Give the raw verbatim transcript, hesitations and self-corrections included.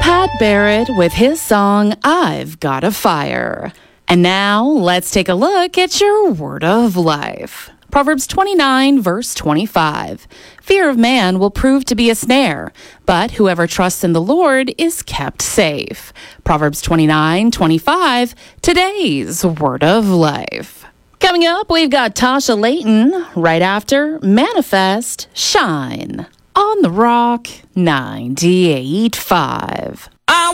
Pat Barrett with his song, I've Got a Fire. And now, let's take a look at your word of life. Proverbs twenty-nine, verse twenty-five. Fear of man will prove to be a snare, but whoever trusts in the Lord is kept safe. Proverbs twenty-nine, twenty-five, today's word of life. Coming up, we've got Tasha Layton right after Manifest Shine on the Rock ninety-eight point five. I